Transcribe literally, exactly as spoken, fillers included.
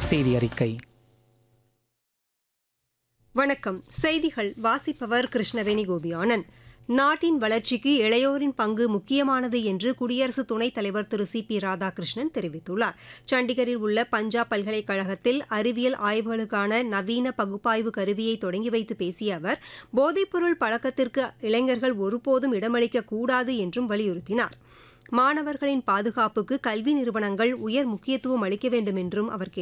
செய்தி அறிக்கை. வணக்கம். செய்திகள் வாசிப்பவர் கிருஷ்ணவேணி கோபியானந்த். நாட்டின் வளர்ச்சிக்கு இளையோரின் பங்கு முக்கியமானது என்று குடியரசு துணைத் தலைவர் திரு சி பி ராதாகிருஷ்ணன் தெரிவித்துள்ளார். சண்டிகரில் உள்ள பஞ்சாப் பல்கலைக்கழகத்தில் அறிவியல் ஆய்வுகளுக்கான நவீன பகுப்பாய்வு கருவியை தொடங்கி வைத்து பேசிய அவர், போதைப்பொருள் பழக்கத்திற்கு இளைஞர்கள் ஒருபோதும் இடமளிக்க கூடாது என்றும் வலியுறுத்தினார். மாணவர்களின் பாதுகாப்புக்கு கல்வி நிறுவனங்கள் உயர் முக்கியத்துவம் அளிக்க வேண்டும் என்றும் அவர் கேட்டுக்